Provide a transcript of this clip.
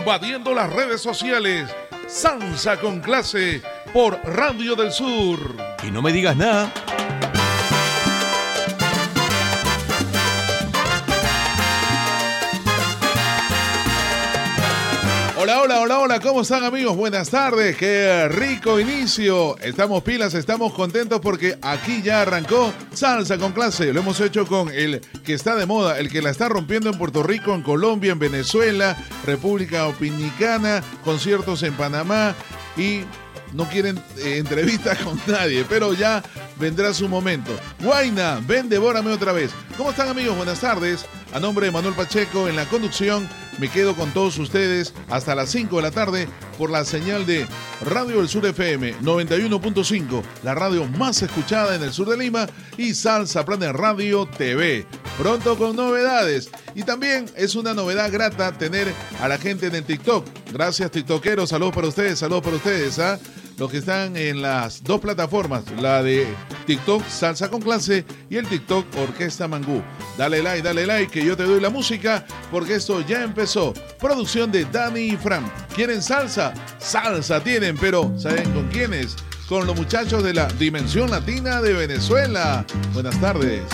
invadiendo las redes sociales. Salsa con Clase por Radio del Sur. Y no me digas nada. Hola, ¿cómo están, amigos? Buenas tardes, qué rico inicio. Estamos pilas, estamos contentos porque aquí ya arrancó Salsa con Clase. Lo hemos hecho con el que está de moda, el que la está rompiendo en Puerto Rico, en Colombia, en Venezuela, República Dominicana, conciertos en Panamá y no quieren entrevistas con nadie, pero ya vendrá su momento. Guayna, ven, devórame otra vez. ¿Cómo están, amigos? Buenas tardes. A nombre de Manuel Pacheco en la conducción, me quedo con todos ustedes hasta las 5 de la tarde por la señal de Radio del Sur FM 91.5, la radio más escuchada en el sur de Lima, y Salsa Planet Radio TV. Pronto con novedades. Y también es una novedad grata tener a la gente en el TikTok. Gracias, tiktokeros. Saludos para ustedes, ¿ah? Los que están en las dos plataformas, la de TikTok Salsa con Clase y el TikTok Orquesta Mangú. Dale like, que yo te doy la música, porque esto ya empezó. Producción de Dani y Fran. ¿Quieren salsa? Salsa tienen, pero ¿saben con quiénes? Con los muchachos de la Dimensión Latina de Venezuela. Buenas tardes.